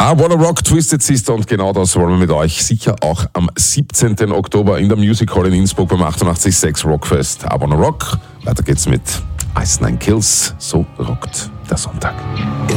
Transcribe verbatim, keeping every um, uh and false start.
I Wanna Rock, Twisted Sister, und genau das wollen wir mit euch sicher auch am siebzehnten Oktober in der Music Hall in Innsbruck beim achtundachtzig Komma sechs Rockfest. I Wanna Rock, weiter geht's mit Ice Nine Kills, so rockt der Sonntag.